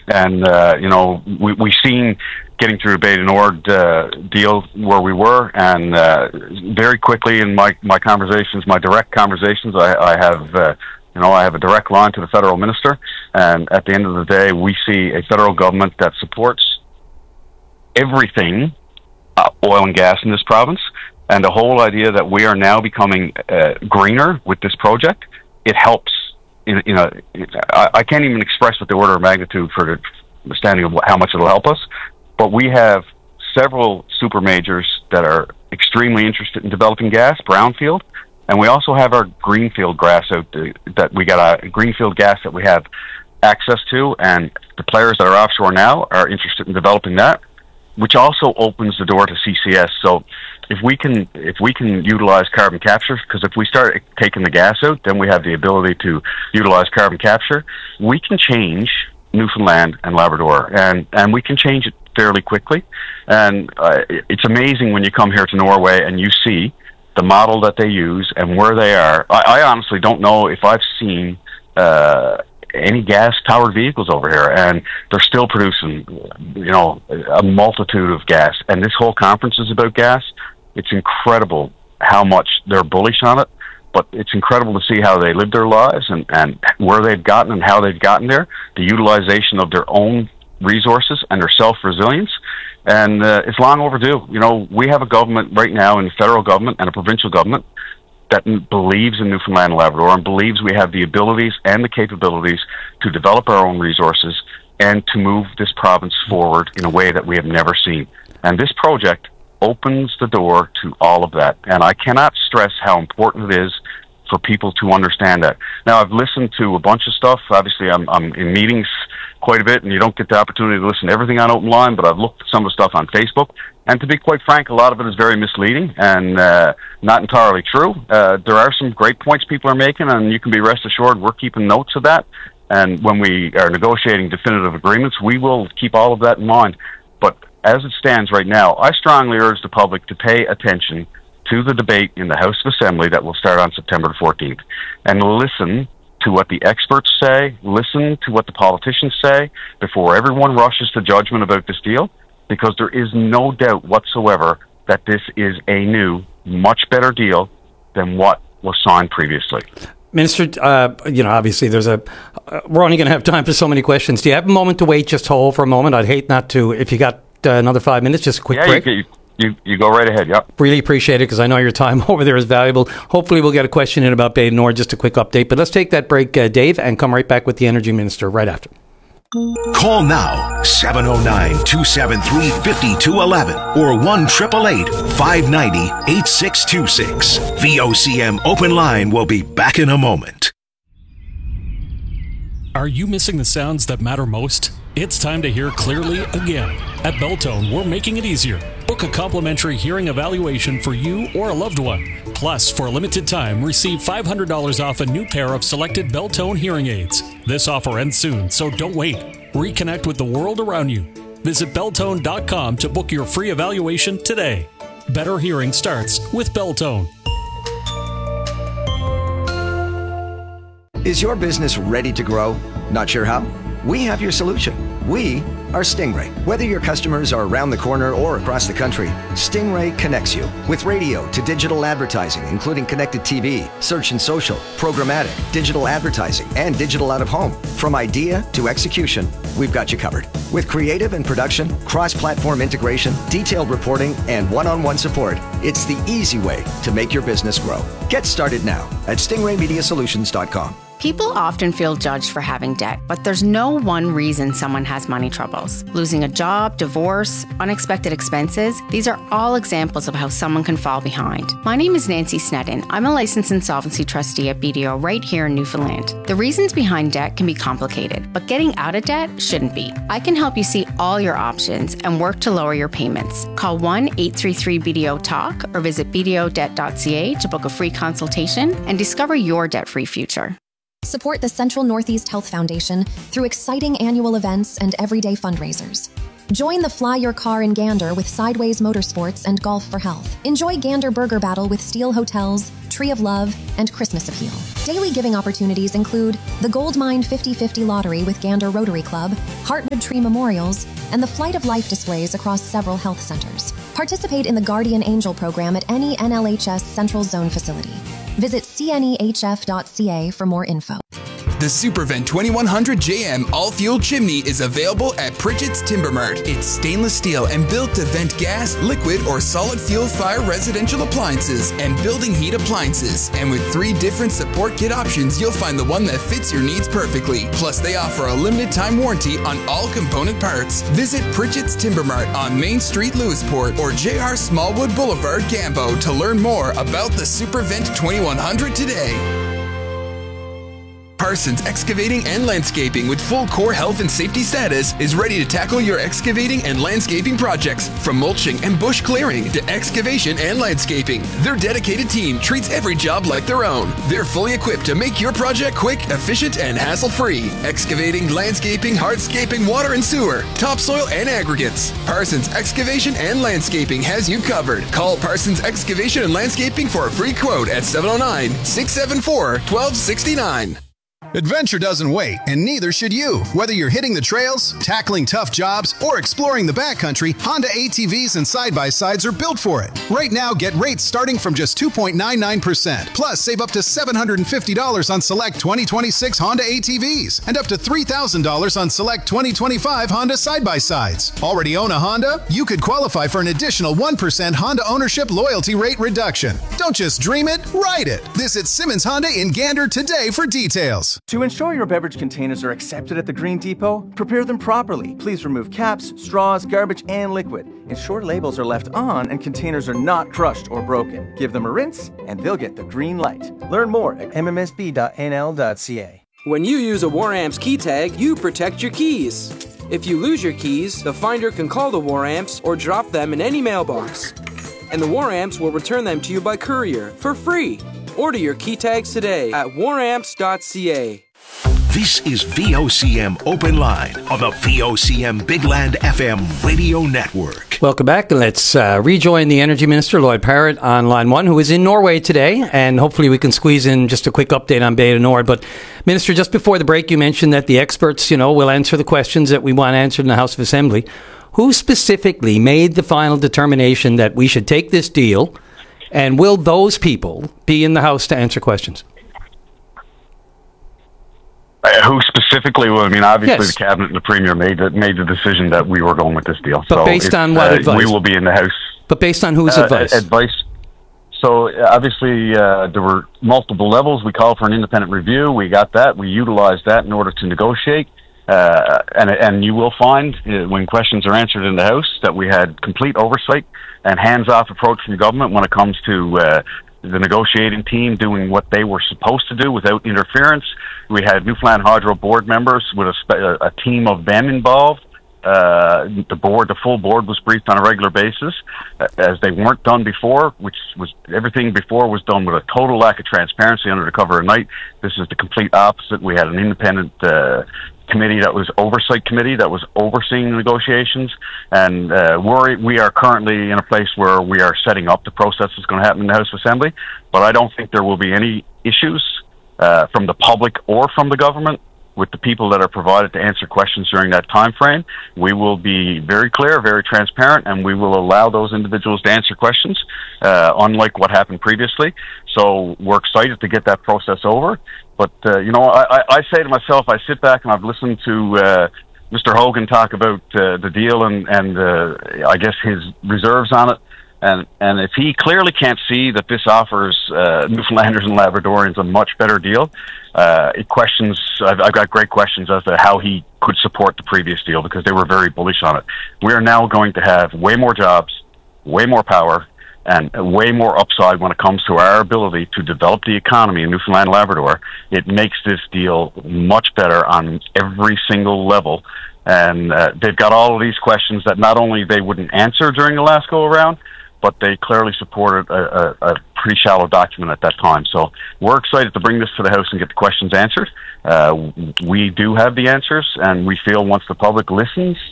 And we've seen getting through the Bay du Nord deal where we were, and very quickly in my conversations, my direct conversations, I have a direct line to the federal minister, and at the end of the day, we see a federal government that supports everything oil and gas in this province, and the whole idea that we are now becoming greener with this project, it helps. I can't even express what the order of magnitude for the understanding of how much it'll help us, but we have several super majors that are extremely interested in developing gas, brownfield, and we also have our greenfield gas that we got a greenfield gas that we have access to, and the players that are offshore now are interested in developing that, which also opens the door to CCS. So if we can utilize carbon capture, because if we start taking the gas out, then we have the ability to utilize carbon capture. We can change Newfoundland and Labrador, and we can change it fairly quickly. And it's amazing when you come here to Norway and you see the model that they use and where they are. I honestly don't know if I've seen any gas-powered vehicles over here, and they're still producing, a multitude of gas. And this whole conference is about gas. It's incredible how much they're bullish on it, but it's incredible to see how they live their lives and where they've gotten and how they've gotten there, the utilization of their own resources and their self-resilience. And it's long overdue. We have a government right now, in the federal government and a provincial government, that believes in Newfoundland and Labrador and believes we have the abilities and the capabilities to develop our own resources and to move this province forward in a way that we have never seen. And this project opens the door to all of that. And I cannot stress how important it is for people to understand that. Now, I've listened to a bunch of stuff. Obviously, I'm in meetings quite a bit, and you don't get the opportunity to listen to everything on Open Line, but I've looked at some of the stuff on Facebook. And to be quite frank, a lot of it is very misleading and not entirely true. There are some great points people are making, and you can be rest assured we're keeping notes of that. And when we are negotiating definitive agreements, we will keep all of that in mind. But as it stands right now, I strongly urge the public to pay attention to the debate in the House of Assembly that will start on September the 14th and listen to what the experts say, listen to what the politicians say before everyone rushes to judgment about this deal, because there is no doubt whatsoever that this is a new, much better deal than what was signed previously. Minister, obviously we're only going to have time for so many questions. Do you have a moment to wait? Just hold for a moment. I'd hate not to. If you got another 5 minutes, just a quick break. You go right ahead, yep. Really appreciate it, because I know your time over there is valuable. Hopefully we'll get a question in about Bay du Nord, just a quick update. But let's take that break, Dave, and come right back with the Energy Minister right after. Call now, 709-273-5211 or 1-888-590-8626. VOCM Open Line will be back in a moment. Are you missing the sounds that matter most? It's time to hear clearly again. At Beltone, we're making it easier. Book a complimentary hearing evaluation for you or a loved one. Plus, for a limited time, receive $500 off a new pair of selected Beltone hearing aids. This offer ends soon, so don't wait. Reconnect with the world around you. Visit Beltone.com to book your free evaluation today. Better hearing starts with Beltone. Is your business ready to grow? Not sure how? We have your solution. We are Stingray. Whether your customers are around the corner or across the country, Stingray connects you with radio to digital advertising, including connected TV, search and social, programmatic, digital advertising, and digital out of home. From idea to execution, we've got you covered. With creative and production, cross-platform integration, detailed reporting, and one-on-one support, it's the easy way to make your business grow. Get started now at stingraymediasolutions.com. People often feel judged for having debt, but there's no one reason someone has money troubles. Losing a job, divorce, unexpected expenses, these are all examples of how someone can fall behind. My name is Nancy Snedden. I'm a licensed insolvency trustee at BDO right here in Newfoundland. The reasons behind debt can be complicated, but getting out of debt shouldn't be. I can help you see all your options and work to lower your payments. Call 1-833-BDO-TALK or visit bdodebt.ca to book a free consultation and discover your debt-free future. Support the Central Northeast Health Foundation through exciting annual events and everyday fundraisers. Join the Fly Your Car in Gander with Sideways Motorsports and Golf for Health. Enjoy Gander Burger Battle with Steel Hotels, Tree of Love, and Christmas Appeal. Daily giving opportunities include the Goldmine 50/50 Lottery with Gander Rotary Club, Heartwood Tree Memorials, and the Flight of Life displays across several health centers. Participate in the Guardian Angel program at any NLHS Central Zone facility. Visit cnehf.ca for more info. The Supervent 2100 JM all-fuel chimney is available at Pritchett's Timber Mart. It's stainless steel and built to vent gas, liquid, or solid fuel fire residential appliances and building heat appliances. And with 3 different support kit options, you'll find the one that fits your needs perfectly. Plus, they offer a limited time warranty on all component parts. Visit Pritchett's Timber Mart on Main Street, Lewisport, or JR Smallwood Boulevard, Gambo to learn more about the Supervent 2100 today. Parsons Excavating and Landscaping, with full core health and safety status, is ready to tackle your excavating and landscaping projects. From mulching and bush clearing to excavation and landscaping, their dedicated team treats every job like their own. They're fully equipped to make your project quick, efficient, and hassle-free. Excavating, landscaping, hardscaping, water and sewer, topsoil, and aggregates. Parsons Excavation and Landscaping has you covered. Call Parsons Excavation and Landscaping for a free quote at 709-674-1269. Adventure doesn't wait, and neither should you. Whether you're hitting the trails, tackling tough jobs, or exploring the backcountry, Honda ATVs and side-by-sides are built for it. Right now, get rates starting from just 2.99%. Plus, save up to $750 on select 2026 Honda ATVs and up to $3,000 on select 2025 Honda side-by-sides. Already own a Honda? You could qualify for an additional 1% Honda ownership loyalty rate reduction. Don't just dream it, ride it. Visit Simmons Honda in Gander today for details. To ensure your beverage containers are accepted at the Green Depot, prepare them properly. Please remove caps, straws, garbage, and liquid. Ensure labels are left on and containers are not crushed or broken. Give them a rinse and they'll get the green light. Learn more at mmsb.nl.ca. When you use a WarAmps key tag, you protect your keys. If you lose your keys, the finder can call the WarAmps or drop them in any mailbox. And the WarAmps will return them to you by courier for free. Order your key tags today at waramps.ca. This is VOCM Open Line on the VOCM Big Land FM radio network. Welcome back. Let's rejoin the Energy Minister, Lloyd Parrott, on line 1, who is in Norway today, and hopefully we can squeeze in just a quick update on Beta Nord. But, Minister, just before the break, you mentioned that the experts, will answer the questions that we want answered in the House of Assembly. Who specifically made the final determination that we should take this deal? And will those people be in the House to answer questions? Who specifically? Well, obviously Yes. the Cabinet and the Premier made the decision that we were going with this deal. But based on what advice? We will be in the House. But based on whose advice? So obviously there were multiple levels. We called for an independent review. We got that. We utilized that in order to negotiate. And you will find when questions are answered in the House that we had complete oversight and hands-off approach from government when it comes to the negotiating team doing what they were supposed to do without interference. We had Newfoundland Hydro board members with a team of them involved. The full board was briefed on a regular basis, as they weren't done before, everything before was done with a total lack of transparency under the cover of night. This is the complete opposite. We had an independent committee oversight committee that was overseeing the negotiations, and we are currently in a place where we are setting up the process that's going to happen in the House Assembly, but I don't think there will be any issues from the public or from the government with the people that are provided to answer questions during that time frame. We will be very clear, very transparent, and we will allow those individuals to answer questions, unlike what happened previously. So we're excited to get that process over. But, I say to myself, I sit back and I've listened to Mr. Hogan talk about the deal and I guess his reserves on it. And if he clearly can't see that this offers Newfoundlanders and Labradorians a much better deal, I've got great questions as to how he could support the previous deal, because they were very bullish on it. We are now going to have way more jobs, way more power, and way more upside when it comes to our ability to develop the economy in Newfoundland and Labrador. It makes this deal much better on every single level. And they've got all of these questions that not only they wouldn't answer during the last go-around, but they clearly supported a pretty shallow document at that time. So we're excited to bring this to the House and get the questions answered. We do have the answers, and we feel once the public listens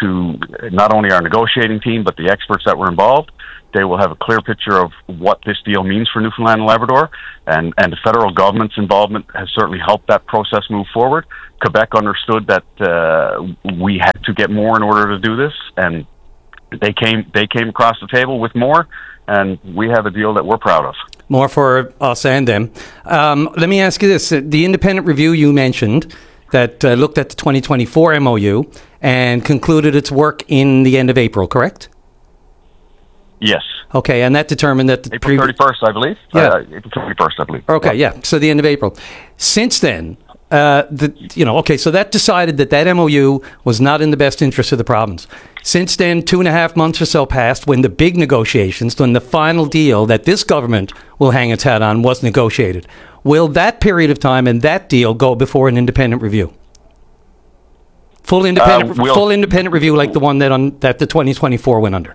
to not only our negotiating team, but the experts that were involved. They will have a clear picture of what this deal means for Newfoundland and Labrador, and the federal government's involvement has certainly helped that process move forward. Quebec understood that we had to get more in order to do this, and they came across the table with more, and we have a deal that we're proud of. More for us and them. Let me ask you this. The independent review you mentioned that looked at the 2024 MOU and concluded its work in the end of April, correct? Yes. Okay, and that determined that the April 31st, I believe. Yeah. April 31st, I believe. Okay, yeah. So the end of April. Since then, so that decided that MOU was not in the best interest of the province. Since then, 2.5 months or so passed when the big negotiations, when the final deal that this government will hang its hat on was negotiated. Will that period of time and that deal go before an independent review? Full independent review like the one that the 2024 went under.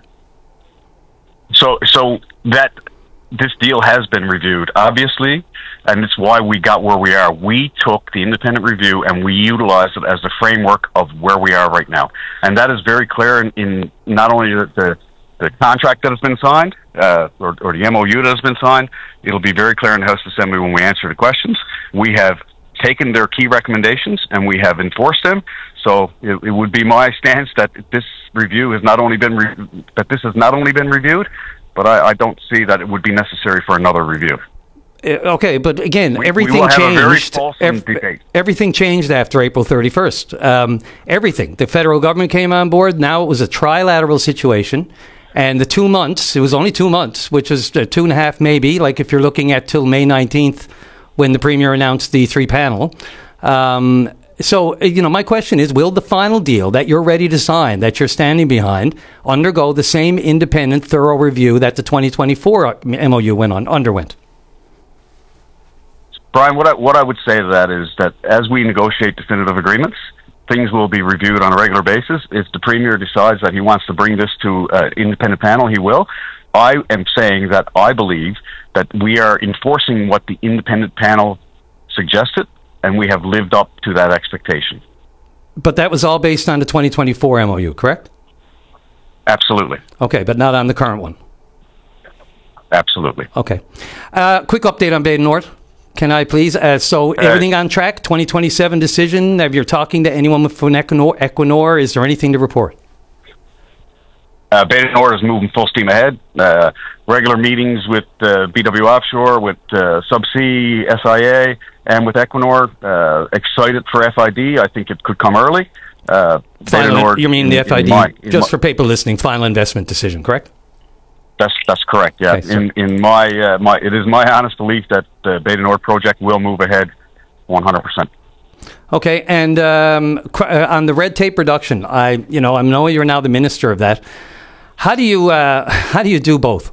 So that this deal has been reviewed, obviously, and it's why we got where we are. We took the independent review and we utilized it as the framework of where we are right now. And that is very clear in not only the contract that has been signed, or the MOU that has been signed. It'll be very clear in the House Assembly when we answer the questions. We have taken their key recommendations and we have enforced them. So it would be my stance that this review has not only been reviewed, but I don't see that it would be necessary for another review. Okay, but again, everything changed. Everything changed after April 31st. Everything. The federal government came on board. Now it was a trilateral situation. And the 2 months, it was only 2 months, which is 2.5 maybe, like if you're looking at till May 19th when the Premier announced the 3-panel. So, my question is, will the final deal that you're ready to sign, that you're standing behind, undergo the same independent, thorough review that the 2024 MOU underwent? Brian, what I would say to that is that as we negotiate definitive agreements, things will be reviewed on a regular basis. If the Premier decides that he wants to bring this to an independent panel, he will. I am saying that I believe that we are enforcing what the independent panel suggested, and we have lived up to that expectation. But that was all based on the 2024 MOU, correct? Absolutely. Okay, but not on the current one? Absolutely. Okay. Quick update on Bay du Nord. Can I please? So everything on track, 2027 decision? Have you talking to anyone from Equinor? Is there anything to report? Bay du Nord is moving full steam ahead. Regular meetings with BW Offshore, with Subsea, SIA, and with Equinor. Excited for FID. I think it could come early. You mean the FID? Just for people listening, final investment decision, correct? That's correct. Yeah. Okay, it is my honest belief that the Bay du Nord project will move ahead 100%. Okay, and on the red tape reduction, I know you're now the minister of that. How do you do both?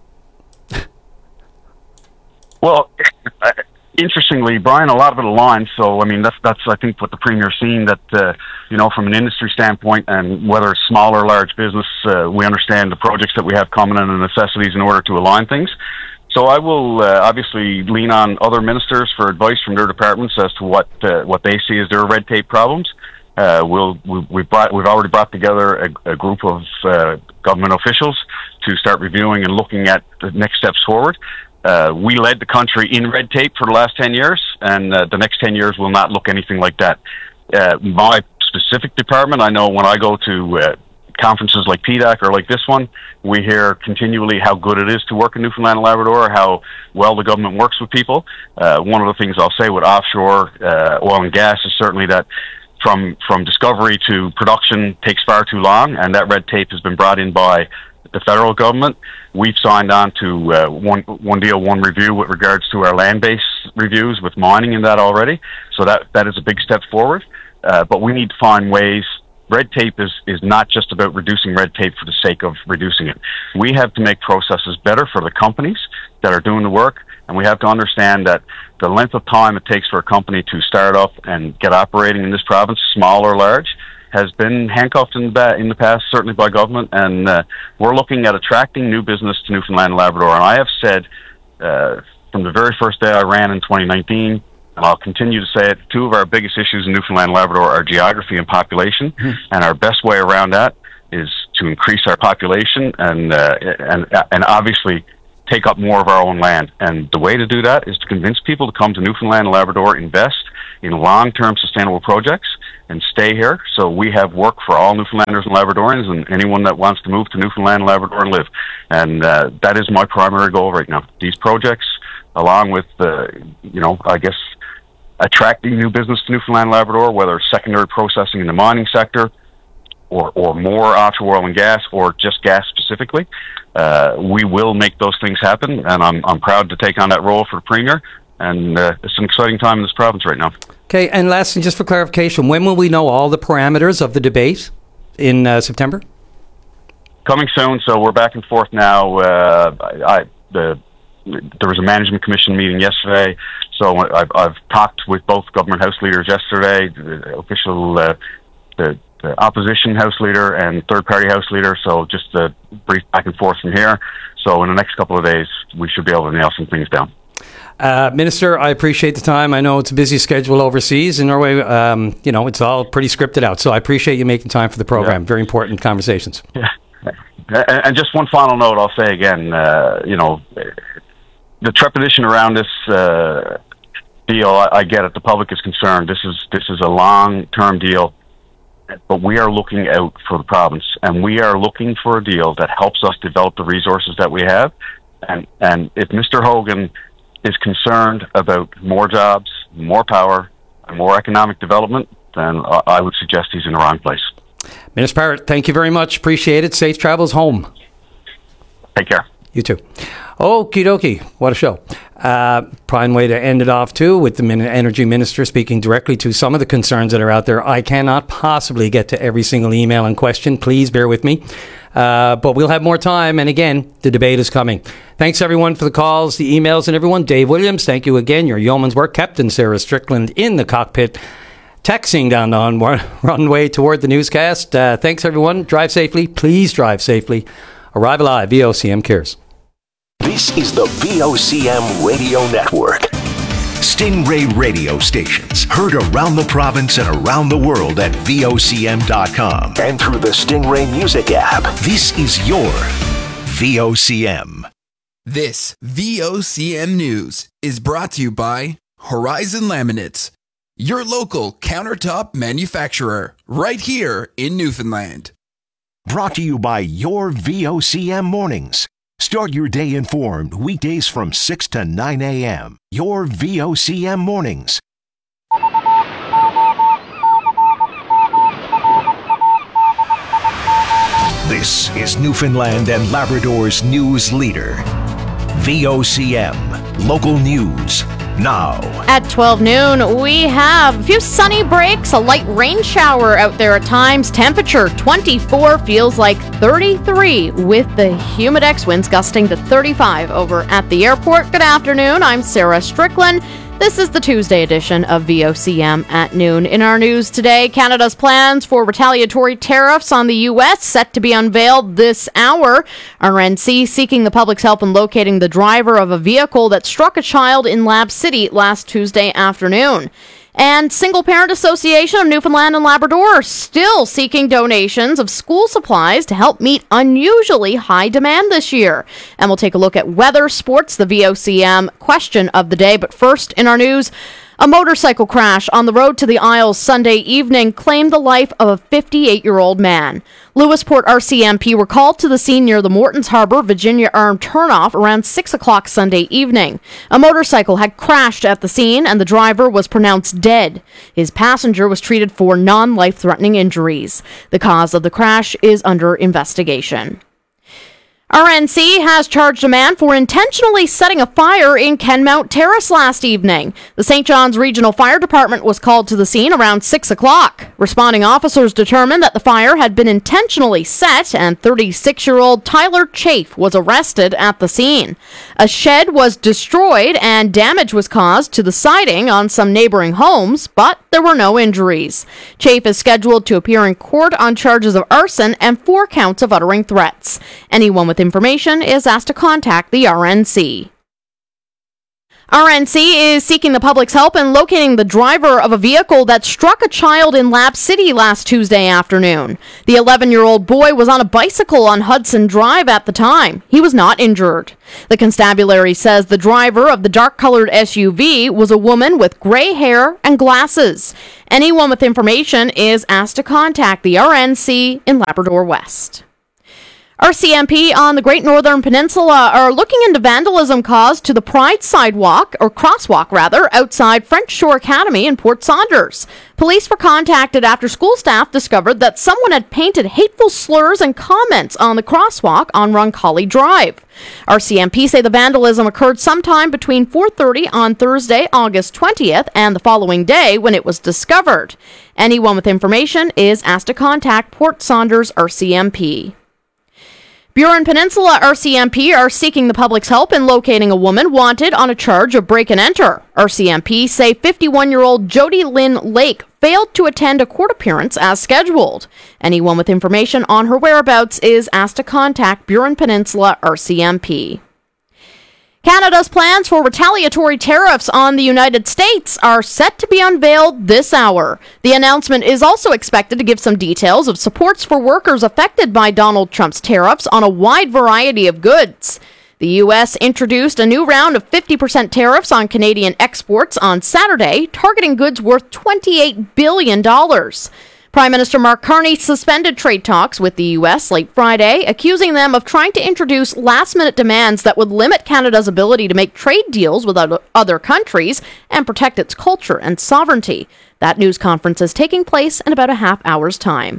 Well, interestingly, Brian, a lot of it aligns. So, I mean, that's I think what the Premier's seen, that from an industry standpoint, and whether it's small or large business, we understand the projects that we have coming in and the necessities in order to align things. So I will obviously lean on other ministers for advice from their departments as to what they see as their red tape problems. We've already brought together a group of government officials to start reviewing and looking at the next steps forward. We led the country in red tape for the last 10 years, and the next 10 years will not look anything like that. My specific department, I know when I go to conferences like PDAC or like this one, we hear continually how good it is to work in Newfoundland and Labrador, how well the government works with people. One of the things I'll say with offshore oil and gas is certainly that from discovery to production takes far too long, and that red tape has been brought in by the federal government. We've signed on to one deal, one review with regards to our land-based reviews with mining in that already. So that is a big step forward. But we need to find ways. Red tape is not just about reducing red tape for the sake of reducing it. We have to make processes better for the companies that are doing the work, and we have to understand that the length of time it takes for a company to start up and get operating in this province, small or large, has been handcuffed in the past, certainly by government, and we're looking at attracting new business to Newfoundland and Labrador. And I have said from the very first day I ran in 2019, and I'll continue to say it, two of our biggest issues in Newfoundland and Labrador are geography and population, and our best way around that is to increase our population and obviously take up more of our own land. And the way to do that is to convince people to come to Newfoundland and Labrador, invest in long-term sustainable projects, and stay here. So we have work for all Newfoundlanders and Labradorians and anyone that wants to move to Newfoundland and Labrador and live. And that is my primary goal right now. These projects, along with, I guess, attracting new business to Newfoundland and Labrador, whether it's secondary processing in the mining sector, or more offshore oil and gas, or just gas specifically, we will make those things happen, and I'm proud to take on that role for the Premier, and it's an exciting time in this province right now. Okay, and lastly, just for clarification, when will we know all the parameters of the debate in September? Coming soon, so we're back and forth now. There was a management commission meeting yesterday, so I've talked with both government House leaders yesterday, the official, the opposition House leader and third-party House leader, so just a brief back and forth from here. So in the next couple of days, we should be able to nail some things down. Minister, I appreciate the time. I know it's a busy schedule overseas in Norway. It's all pretty scripted out, so I appreciate you making time for the program. Yeah. Very important conversations. Yeah. And just one final note, I'll say again, the trepidation around this deal, I get it. The public is concerned. This is a long-term deal. But we are looking out for the province, and we are looking for a deal that helps us develop the resources that we have. And if Mr. Hogan is concerned about more jobs, more power, and more economic development, then I would suggest he's in the wrong place. Minister Parrott, thank you very much. Appreciate it. Safe travels home. Take care. You too. Okie dokie. What a show. Prime way to end it off, too, with the Energy Minister speaking directly to some of the concerns that are out there. I cannot possibly get to every single email and question. Please bear with me. But we'll have more time. And again, the debate is coming. Thanks, everyone, for the calls, the emails, and everyone. Dave Williams, thank you again. Your yeoman's work. Captain Sarah Strickland in the cockpit, taxiing down the runway toward the newscast. Thanks, everyone. Drive safely. Please drive safely. Arrive alive. VOCM cares. This is the VOCM Radio Network. Stingray radio stations heard around the province and around the world at VOCM.com and through the Stingray Music app. This is your VOCM. This VOCM News is brought to you by Horizon Laminates, your local countertop manufacturer, right here in Newfoundland. Brought to you by your VOCM Mornings. Start your day informed weekdays from 6 to 9 a.m. Your VOCM Mornings. This is Newfoundland and Labrador's news leader. VOCM Local News now. At 12 noon, we have a few sunny breaks, a light rain shower out there at times. Temperature 24, feels like 33 with the Humidex winds gusting to 35 over at the airport. Good afternoon, I'm Sarah Strickland. This is the Tuesday edition of VOCM at noon. In our news today, Canada's plans for retaliatory tariffs on the U.S. set to be unveiled this hour. RNC seeking the public's help in locating the driver of a vehicle that struck a child in Lab City last Tuesday afternoon. And Single Parent Association of Newfoundland and Labrador still seeking donations of school supplies to help meet unusually high demand this year. And we'll take a look at weather, sports, the VOCM question of the day. But first, in our news, a motorcycle crash on the road to the Isles Sunday evening claimed the life of a 58-year-old man. Lewisport RCMP were called to the scene near the Mortons Harbour, Virginia Arm turnoff around 6 o'clock Sunday evening. A motorcycle had crashed at the scene and the driver was pronounced dead. His passenger was treated for non-life-threatening injuries. The cause of the crash is under investigation. RNC has charged a man for intentionally setting a fire in Kenmount Terrace last evening. The St. John's Regional Fire Department was called to the scene around 6 o'clock. Responding officers determined that the fire had been intentionally set, and 36-year-old Tyler Chafe was arrested at the scene. A shed was destroyed and damage was caused to the siding on some neighboring homes, but there were no injuries. Chafe is scheduled to appear in court on charges of arson and 4 counts of uttering threats. Anyone with information is asked to contact the RNC. RNC is seeking the public's help in locating the driver of a vehicle that struck a child in Lab City last Tuesday afternoon. The 11-year-old boy was on a bicycle on Hudson Drive at the time. He was not injured. The constabulary says the driver of the dark-colored SUV was a woman with gray hair and glasses. Anyone with information is asked to contact the RNC in Labrador West. RCMP on the Great Northern Peninsula are looking into vandalism caused to the Pride crosswalk outside French Shore Academy in Port Saunders. Police were contacted after school staff discovered that someone had painted hateful slurs and comments on the crosswalk on Roncalli Drive. RCMP say the vandalism occurred sometime between 4:30 on Thursday, August 20th, and the following day when it was discovered. Anyone with information is asked to contact Port Saunders RCMP. Burin Peninsula RCMP are seeking the public's help in locating a woman wanted on a charge of break and enter. RCMP say 51-year-old Jody Lynn Lake failed to attend a court appearance as scheduled. Anyone with information on her whereabouts is asked to contact Burin Peninsula RCMP. Canada's plans for retaliatory tariffs on the United States are set to be unveiled this hour. The announcement is also expected to give some details of supports for workers affected by Donald Trump's tariffs on a wide variety of goods. The U.S. introduced a new round of 50% tariffs on Canadian exports on Saturday, targeting goods worth $28 billion. Prime Minister Mark Carney suspended trade talks with the U.S. late Friday, accusing them of trying to introduce last-minute demands that would limit Canada's ability to make trade deals with other countries and protect its culture and sovereignty. That news conference is taking place in about a half hour's time.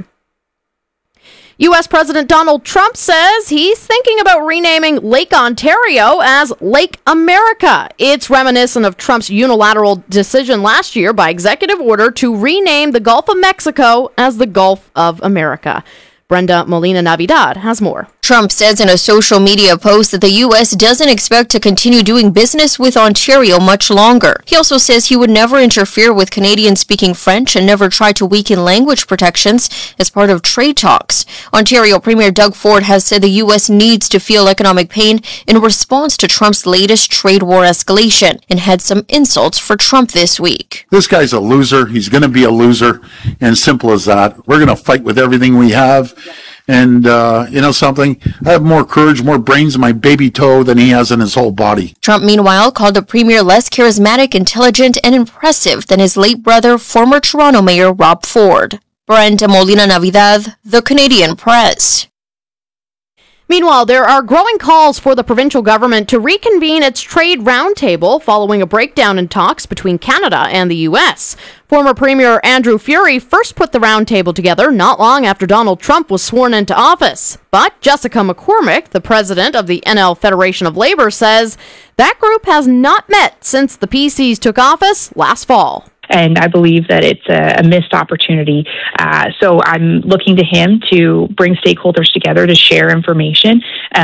U.S. President Donald Trump says he's thinking about renaming Lake Ontario as Lake America. It's reminiscent of Trump's unilateral decision last year by executive order to rename the Gulf of Mexico as the Gulf of America. Brenda Molina-Navidad has more. Trump says in a social media post that the U.S. doesn't expect to continue doing business with Ontario much longer. He also says he would never interfere with Canadians speaking French and never try to weaken language protections as part of trade talks. Ontario Premier Doug Ford has said the U.S. needs to feel economic pain in response to Trump's latest trade war escalation and had some insults for Trump this week. This guy's a loser. He's going to be a loser, and simple as that. We're going to fight with everything we have. And, you know something? I have more courage, more brains in my baby toe than he has in his whole body. Trump, meanwhile, called the premier less charismatic, intelligent, and impressive than his late brother, former Toronto Mayor Rob Ford. Brenda Molina-Navidad, The Canadian Press. Meanwhile, there are growing calls for the provincial government to reconvene its trade roundtable following a breakdown in talks between Canada and the U.S. Former Premier Andrew Furey first put the roundtable together not long after Donald Trump was sworn into office. But Jessica McCormick, the president of the NL Federation of Labor, says that group has not met since the PCs took office last fall. And I believe that it's a missed opportunity. So I'm looking to him to bring stakeholders together to share information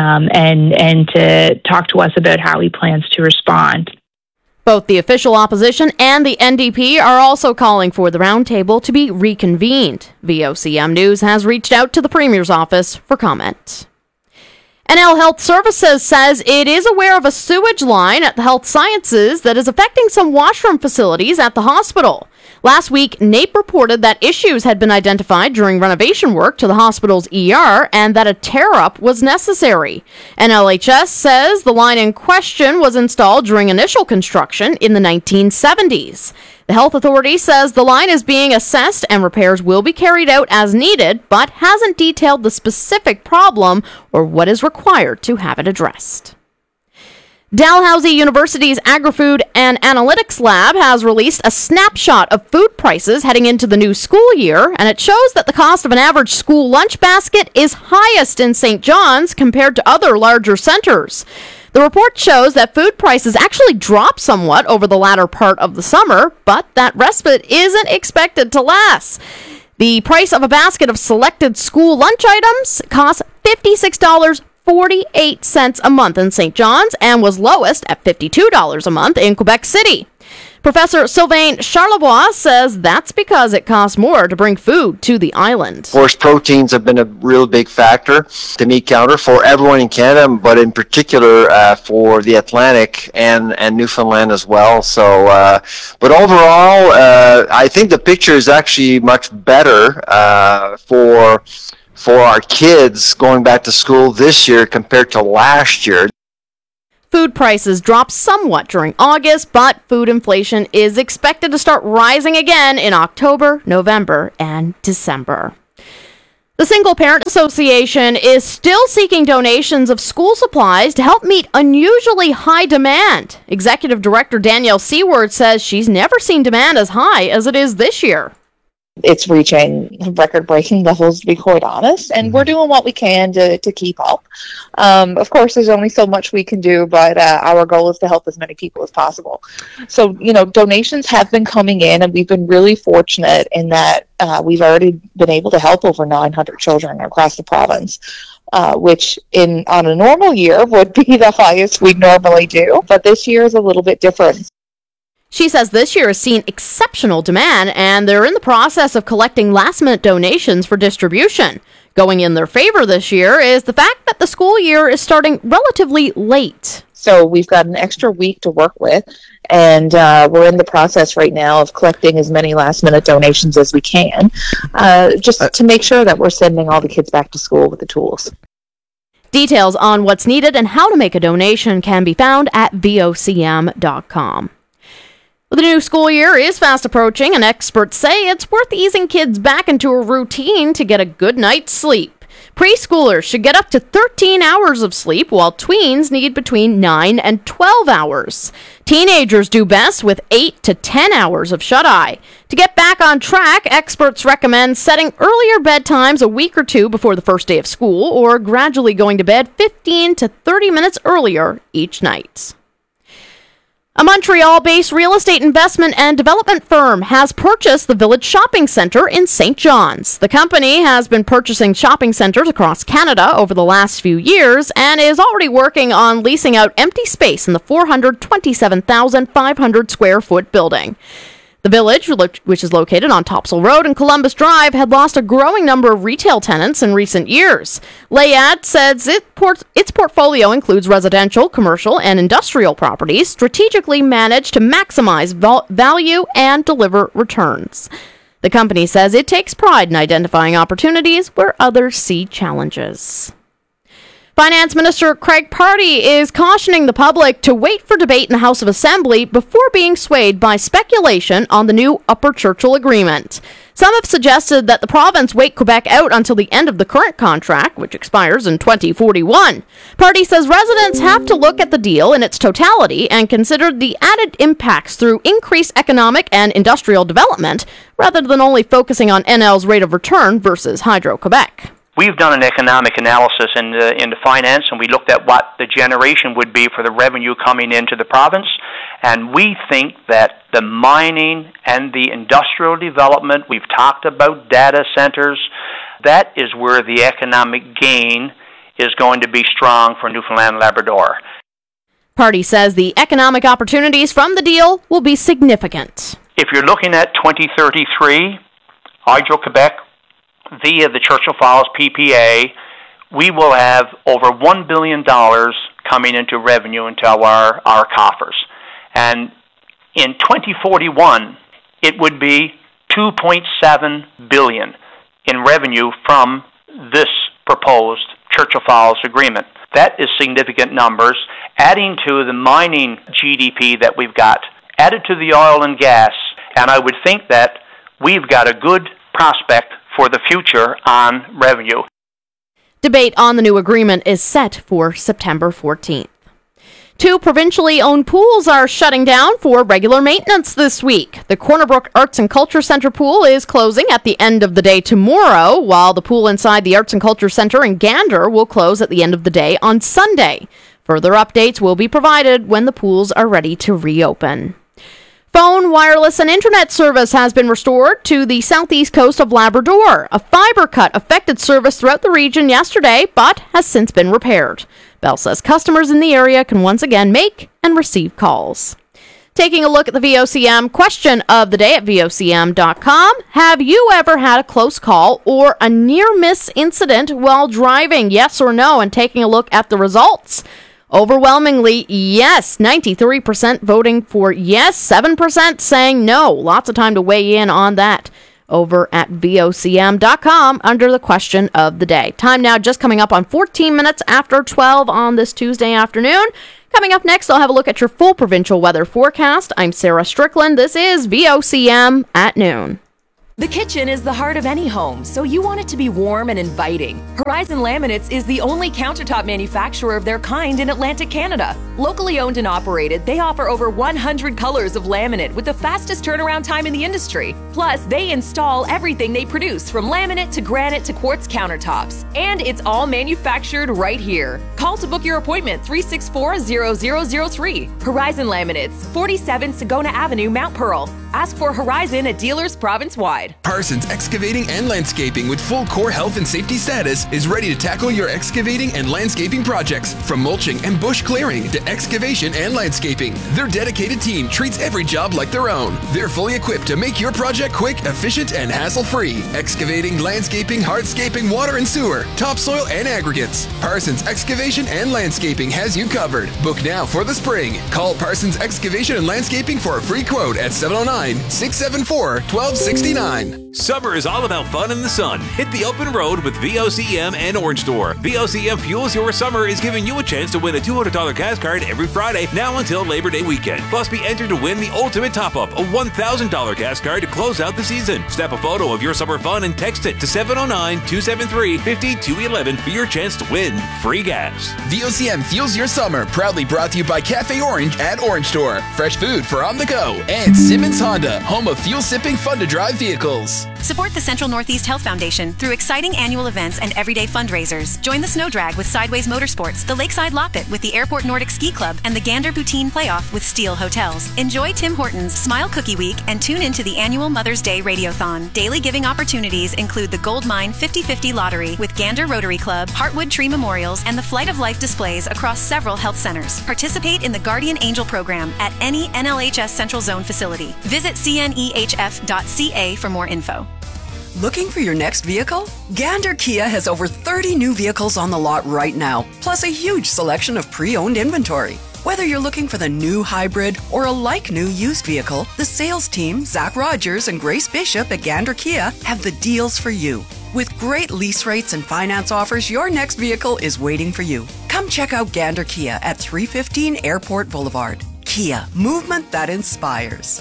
and to talk to us about how he plans to respond. Both the official opposition and the NDP are also calling for the roundtable to be reconvened. VOCM News has reached out to the Premier's office for comment. NL Health Services says it is aware of a sewage line at the Health Sciences that is affecting some washroom facilities at the hospital. Last week, NAPE reported that issues had been identified during renovation work to the hospital's ER and that a tear-up was necessary. NLHS says the line in question was installed during initial construction in the 1970s. The health authority says the line is being assessed and repairs will be carried out as needed, but hasn't detailed the specific problem or what is required to have it addressed. Dalhousie University's Agri-Food and Analytics Lab has released a snapshot of food prices heading into the new school year, and it shows that the cost of an average school lunch basket is highest in St. John's compared to other larger centers. The report shows that food prices actually dropped somewhat over the latter part of the summer, but that respite isn't expected to last. The price of a basket of selected school lunch items costs $56.48 a month in St. John's and was lowest at $52 a month in Quebec City. Professor Sylvain Charlebois says that's because it costs more to bring food to the island. Of course, proteins have been a real big factor to meat counter for everyone in Canada, but in particular for the Atlantic and Newfoundland as well. So, but overall, I think the picture is actually much better for our kids going back to school this year compared to last year. Food prices dropped somewhat during August, but food inflation is expected to start rising again in October, November, and December. The Single Parent Association is still seeking donations of school supplies to help meet unusually high demand. Executive Director Danielle Seward says she's never seen demand as high as it is this year. It's reaching record-breaking levels, to be quite honest, and we're doing what we can to keep up. Of course, there's only so much we can do, but our goal is to help as many people as possible. So, donations have been coming in, and we've been really fortunate in that we've already been able to help over 900 children across the province. Which on a normal year would be the highest we'd normally do, but this year is a little bit different. She says this year has seen exceptional demand, and they're in the process of collecting last-minute donations for distribution. Going in their favor this year is the fact that the school year is starting relatively late. So we've got an extra week to work with, and we're in the process right now of collecting as many last-minute donations as we can, just to make sure that we're sending all the kids back to school with the tools. Details on what's needed and how to make a donation can be found at vocm.com. The new school year is fast approaching, and experts say it's worth easing kids back into a routine to get a good night's sleep. Preschoolers should get up to 13 hours of sleep, while tweens need between 9 and 12 hours. Teenagers do best with 8 to 10 hours of shut-eye. To get back on track, experts recommend setting earlier bedtimes a week or two before the first day of school, or gradually going to bed 15 to 30 minutes earlier each night. A Montreal-based real estate investment and development firm has purchased the Village Shopping Centre in St. John's. The company has been purchasing shopping centres across Canada over the last few years and is already working on leasing out empty space in the 427,500 square foot building. The Village, which is located on Topsail Road and Columbus Drive, had lost a growing number of retail tenants in recent years. Layad says its portfolio includes residential, commercial, and industrial properties strategically managed to maximize value and deliver returns. The company says it takes pride in identifying opportunities where others see challenges. Finance Minister Craig Pardy is cautioning the public to wait for debate in the House of Assembly before being swayed by speculation on the new Upper Churchill Agreement. Some have suggested that the province wait Quebec out until the end of the current contract, which expires in 2041. Pardy says residents have to look at the deal in its totality and consider the added impacts through increased economic and industrial development, rather than only focusing on NL's rate of return versus Hydro-Quebec. We've done an economic analysis in the finance, and we looked at what the generation would be for the revenue coming into the province, and we think that the mining and the industrial development, we've talked about data centers, that is where the economic gain is going to be strong for Newfoundland and Labrador. Pardy says the economic opportunities from the deal will be significant. If you're looking at 2033, Hydro-Quebec, via the Churchill Falls PPA, we will have over $1 billion coming into revenue into our coffers. And in 2041, it would be $2.7 billion in revenue from this proposed Churchill Falls agreement. That is significant numbers, adding to the mining GDP that we've got, added to the oil and gas, and I would think that we've got a good prospect for the future on revenue. Debate on the new agreement is set for September 14th. 2 provincially owned pools are shutting down for regular maintenance this week. The Cornerbrook Arts and Culture Centre pool is closing at the end of the day tomorrow, while the pool inside the Arts and Culture Centre in Gander will close at the end of the day on Sunday. Further updates will be provided when the pools are ready to reopen. Phone, wireless, and internet service has been restored to the southeast coast of Labrador. A fiber cut affected service throughout the region yesterday, but has since been repaired. Bell says customers in the area can once again make and receive calls. Taking a look at the VOCM question of the day at VOCM.com. Have you ever had a close call or a near-miss incident while driving? Yes or no? And taking a look at the results. Overwhelmingly, yes. 93% voting for yes. 7% saying no. Lots of time to weigh in on that over at VOCM.com under the question of the day. Time now just coming up on 14 minutes after 12 on this Tuesday afternoon. Coming up next, I'll have a look at your full provincial weather forecast. I'm Sarah Strickland. This is VOCM at noon. The kitchen is the heart of any home, so you want it to be warm and inviting. Horizon Laminates is the only countertop manufacturer of their kind in Atlantic Canada. Locally owned and operated, they offer over 100 colors of laminate with the fastest turnaround time in the industry. Plus, they install everything they produce, from laminate to granite to quartz countertops. And it's all manufactured right here. Call to book your appointment, 364-0003. Horizon Laminates, 47 Sagona Avenue, Mount Pearl. Ask for Horizon at dealers province-wide. Parsons Excavating and Landscaping with full core health and safety status is ready to tackle your excavating and landscaping projects. From mulching and bush clearing to excavation and landscaping, their dedicated team treats every job like their own. They're fully equipped to make your project quick, efficient, and hassle-free. Excavating, landscaping, hardscaping, water and sewer, topsoil, and aggregates. Parsons Excavation and Landscaping has you covered. Book now for the spring. Call Parsons Excavation and Landscaping for a free quote at 709-674-1269. Summer is all about fun in the sun. Hit the open road with VOCM and Orange Door. VOCM Fuels Your Summer is giving you a chance to win a $200 gas card every Friday now until Labor Day weekend. Plus, be entered to win the ultimate top-up, a $1,000 gas card to close out the season. Snap a photo of your summer fun and text it to 709-273-5211 for your chance to win free gas. VOCM Fuels Your Summer, proudly brought to you by Cafe Orange at Orange Store. Fresh food for on the go. And Simmons Honda, home of fuel-sipping, fun-to-drive vehicles. Support the Central Northeast Health Foundation through exciting annual events and everyday fundraisers. Join the Snow Drag with Sideways Motorsports, the Lakeside Loppet with the Airport Nordic Ski Club, and the Gander Poutine Playoff with Steel Hotels. Enjoy Tim Hortons Smile Cookie Week and tune into the annual Mother's Day Radiothon. Daily giving opportunities include the Gold Mine 50/50 Lottery with Gander Rotary Club, Heartwood Tree Memorials, and the Flight of Life displays across several health centers. Participate in the Guardian Angel program at any NLHS Central Zone facility. Visit cnehf.ca for more info. Looking for your next vehicle? Gander Kia has over 30 new vehicles on the lot right now, plus a huge selection of pre-owned inventory. Whether you're looking for the new hybrid or a like-new used vehicle, the sales team, Zach Rogers and Grace Bishop at Gander Kia, have the deals for you. With great lease rates and finance offers, your next vehicle is waiting for you. Come check out Gander Kia at 315 Airport Boulevard. Kia, movement that inspires.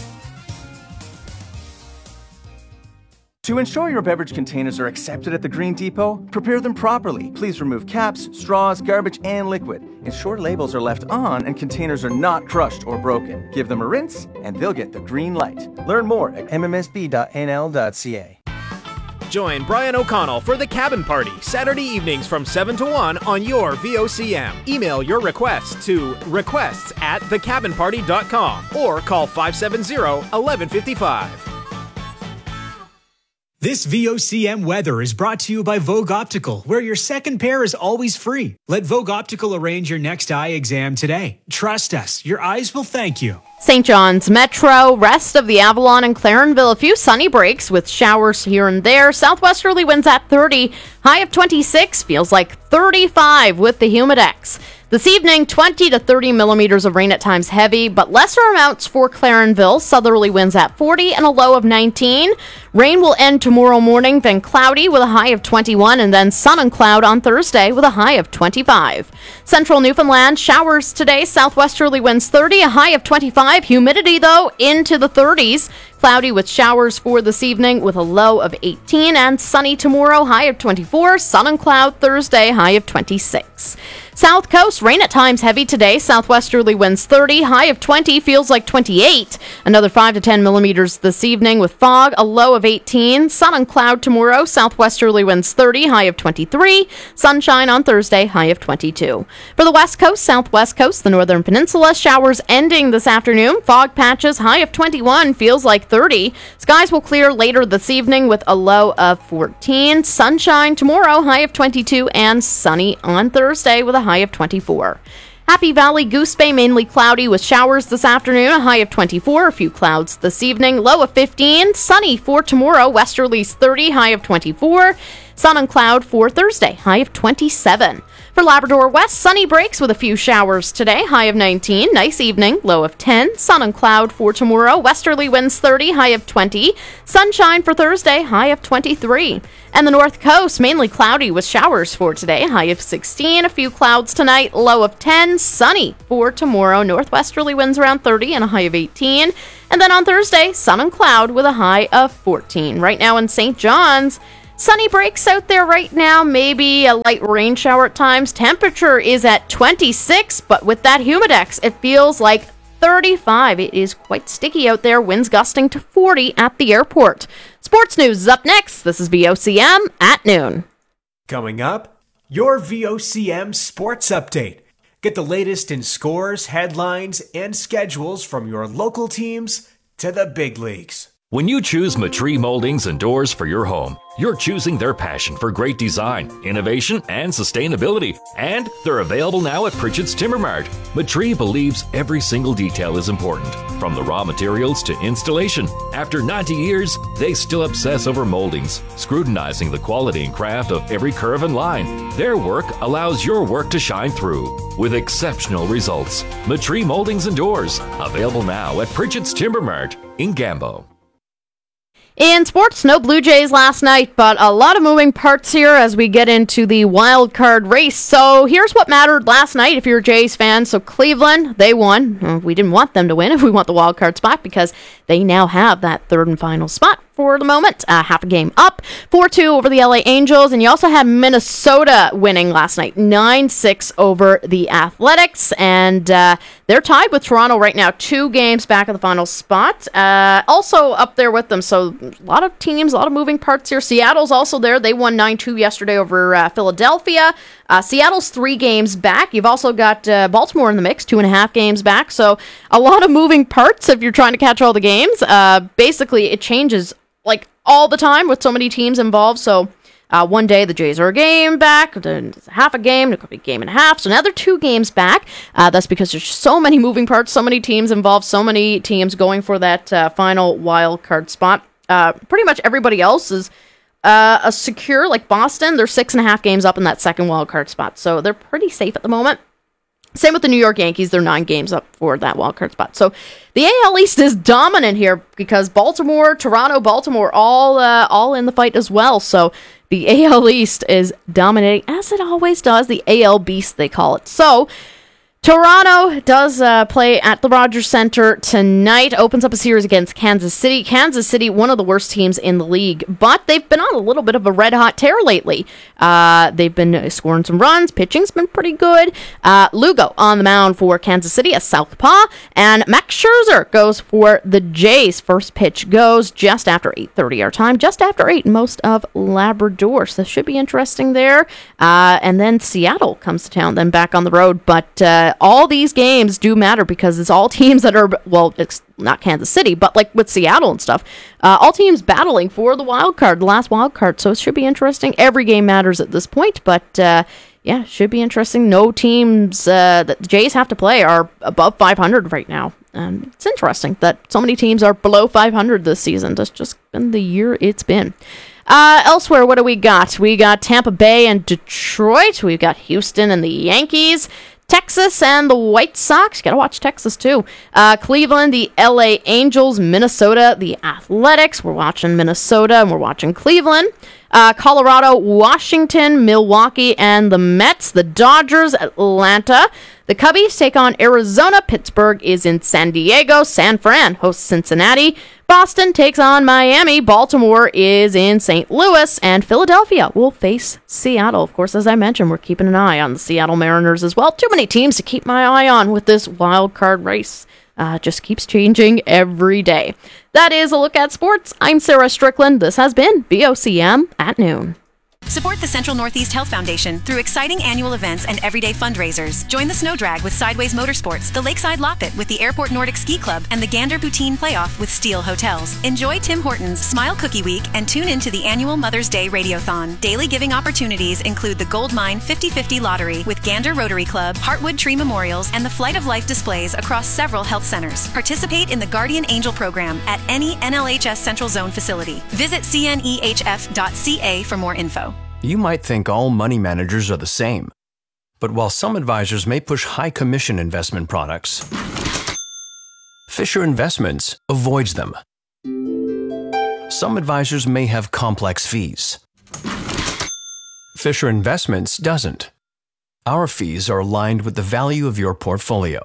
To ensure your beverage containers are accepted at the Green Depot, prepare them properly. Please remove caps, straws, garbage, and liquid. Ensure labels are left on and containers are not crushed or broken. Give them a rinse, and they'll get the green light. Learn more at mmsb.nl.ca. Join Brian O'Connell for The Cabin Party, Saturday evenings from 7 to 1 on your VOCM. Email your requests to requests@thecabinparty.com or call 570-1155. This VOCM weather is brought to you by Vogue Optical, where your second pair is always free. Let Vogue Optical arrange your next eye exam today. Trust us, your eyes will thank you. St. John's Metro, rest of the Avalon and Clarenville, a few sunny breaks with showers here and there. Southwesterly winds at 30, high of 26, feels like 35 with the Humidex. This evening, 20 to 30 millimeters of rain at times heavy, but lesser amounts for Clarenville. Southerly winds at 40 and a low of 19. Rain will end tomorrow morning, then cloudy with a high of 21, and then sun and cloud on Thursday with a high of 25. Central Newfoundland, showers today, southwesterly winds 30, a high of 25. Humidity, though, into the 30s. Cloudy with showers for this evening with a low of 18, and sunny tomorrow, high of 24. Sun and cloud Thursday, high of 26. South Coast, rain at times heavy today. Southwesterly winds 30, high of 20, feels like 28. Another 5 to 10 millimeters this evening with fog, a low of 18. Sun and cloud tomorrow. Southwesterly winds 30, high of 23. Sunshine on Thursday, high of 22. For the West Coast, Southwest Coast, the Northern Peninsula, showers ending this afternoon. Fog patches, high of 21, feels like 30. Skies will clear later this evening with a low of 14. Sunshine tomorrow, high of 22, and sunny on Thursday with a high of 24. Happy Valley, Goose Bay, mainly cloudy with showers this afternoon, a high of 24, a few clouds this evening, low of 15. Sunny for tomorrow, westerlies 30, high of 24. Sun and cloud for Thursday, high of 27. For Labrador West, sunny breaks with a few showers today, high of 19. Nice evening, low of 10. Sun and cloud for tomorrow, westerly winds 30, high of 20. Sunshine for Thursday, high of 23. And the North Coast, mainly cloudy with showers for today, high of 16. A few clouds tonight, low of 10. Sunny for tomorrow, northwesterly winds around 30 and a high of 18. And then on Thursday, sun and cloud with a high of 14. Right now in St. John's, sunny breaks out there right now, maybe a light rain shower at times. Temperature is at 26, but with that humidex, it feels like 35. It is quite sticky out there, winds gusting to 40 at the airport. Sports news is up next. This is VOCM at noon. Coming up, your VOCM Sports Update. Get the latest in scores, headlines, and schedules from your local teams to the big leagues. When you choose Matree Moldings and Doors for your home, you're choosing their passion for great design, innovation, and sustainability. And they're available now at Pritchett's Timber Mart. Matree believes every single detail is important, from the raw materials to installation. After 90 years, they still obsess over moldings, scrutinizing the quality and craft of every curve and line. Their work allows your work to shine through with exceptional results. Matree Moldings and Doors, available now at Pritchett's Timber Mart in Gambo. In sports, no Blue Jays last night, but a lot of moving parts here as we get into the wild card race. So here's what mattered last night if you're a Jays fan. So Cleveland, they won. We didn't want them to win if we want the wild card spot because they now have that third and final spot for the moment. Half a game up, 4-2 over the LA Angels. And you also had Minnesota winning last night, 9-6 over the Athletics. And they're tied with Toronto right now, 2 games back of the final spot. Also up there with them, so a lot of teams, a lot of moving parts here. Seattle's also there. They won 9-2 yesterday over Philadelphia. Seattle's 3 games back. You've also got Baltimore in the mix, 2.5 games back. So a lot of moving parts if you're trying to catch all the games. Basically, it changes like all the time with so many teams involved. So one day the Jays are a game back, then it's half a game, it could be a game and a half. So now they're 2 games back. That's because there's so many moving parts, so many teams involved, so many teams going for that final wild card spot. Pretty much everybody else is a secure, like Boston, they're 6.5 games up in that second wild card spot. So they're pretty safe at the moment. Same with the New York Yankees. They're 9 games up for that wild card spot. So the AL East is dominant here because Baltimore, Toronto, Baltimore, all in the fight as well. So the AL East is dominating, as it always does. The AL Beast, they call it. So Toronto does play at the Rogers Center tonight, opens up a series against Kansas City. Kansas City, one of the worst teams in the league, but they've been on a little bit of a red-hot tear lately. They've been scoring some runs. Pitching's been pretty good. Lugo on the mound for Kansas City, a southpaw, and Max Scherzer goes for the Jays. First pitch goes just after 8:30 our time, just after 8 in most of Labrador, so should be interesting there. And then Seattle comes to town, then back on the road, but all these games do matter because it's all teams that are, well, it's not Kansas City, but like with Seattle and stuff, all teams battling for the wild card, the last wild card. So it should be interesting. Every game matters at this point, but yeah, should be interesting. No teams that the Jays have to play are above 500 right now. It's interesting that so many teams are below 500 this season. That's just been the year it's been. Elsewhere, what do we got? We got Tampa Bay and Detroit. We've got Houston and the Yankees. Texas and the White Sox. Got to watch Texas, too. Cleveland, the LA Angels. Minnesota, the Athletics. We're watching Minnesota, and we're watching Cleveland. Colorado, Washington, Milwaukee, and the Mets. The Dodgers, Atlanta. The Cubbies take on Arizona. Pittsburgh is in San Diego. San Fran hosts Cincinnati. Boston takes on Miami. Baltimore is in St. Louis. And Philadelphia will face Seattle. Of course, as I mentioned, we're keeping an eye on the Seattle Mariners as well. Too many teams to keep my eye on with this wild card race. Just keeps changing every day. That is a look at sports. I'm Sarah Strickland. This has been VOCM at noon. Support the Central Northeast Health Foundation through exciting annual events and everyday fundraisers. Join the Snow Drag with Sideways Motorsports, the Lakeside Loppet with the Airport Nordic Ski Club, and the Gander Poutine Playoff with Steel Hotels. Enjoy Tim Hortons Smile Cookie Week and tune into the annual Mother's Day Radiothon. Daily giving opportunities include the Gold Mine 50/50 Lottery with Gander Rotary Club, Heartwood Tree Memorials, and the Flight of Life displays across several health centers. Participate in the Guardian Angel program at any NLHS Central Zone facility. Visit cnehf.ca for more info. You might think all money managers are the same. But while some advisors may push high commission investment products, Fisher Investments avoids them. Some advisors may have complex fees. Fisher Investments doesn't. Our fees are aligned with the value of your portfolio.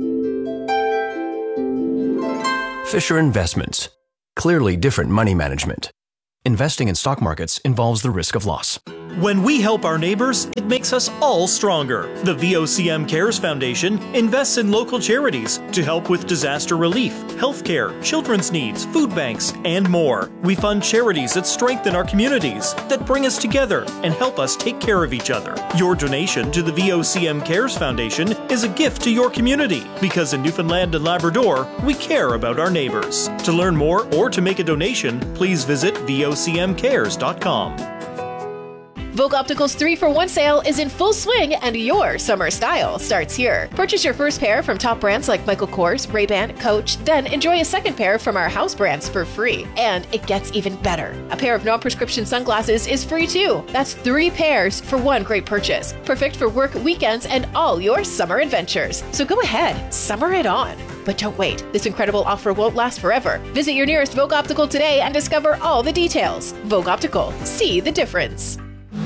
Fisher Investments. Clearly different money management. Investing in stock markets involves the risk of loss. When we help our neighbors, it makes us all stronger. The VOCM Cares Foundation invests in local charities to help with disaster relief, healthcare, children's needs, food banks, and more. We fund charities that strengthen our communities, that bring us together and help us take care of each other. Your donation to the VOCM Cares Foundation is a gift to your community, because in Newfoundland and Labrador, we care about our neighbors. To learn more or to make a donation, please visit vocmcares.com. Vogue Optical's 3-for-1 sale is in full swing, and your summer style starts here. Purchase your first pair from top brands like Michael Kors, Ray-Ban, Coach, then enjoy a second pair from our house brands for free. And it gets even better. A pair of non-prescription sunglasses is free too. That's 3 pairs for one great purchase. Perfect for work, weekends, and all your summer adventures. So go ahead, summer it on. But don't wait. This incredible offer won't last forever. Visit your nearest Vogue Optical today and discover all the details. Vogue Optical. See the difference.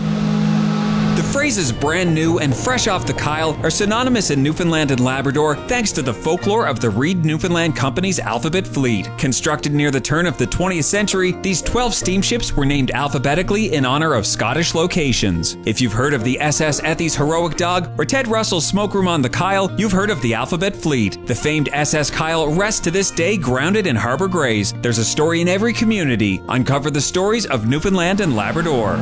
The phrases brand new and fresh off the Kyle are synonymous in Newfoundland and Labrador thanks to the folklore of the Reed Newfoundland Company's Alphabet Fleet. Constructed near the turn of the 20th century, these 12 steamships were named alphabetically in honor of Scottish locations. If you've heard of the SS Ethy's Heroic Dog or Ted Russell's Smoke Room on the Kyle, you've heard of the Alphabet Fleet. The famed SS Kyle rests to this day grounded in Harbour Grays. There's a story in every community. Uncover the stories of Newfoundland and Labrador.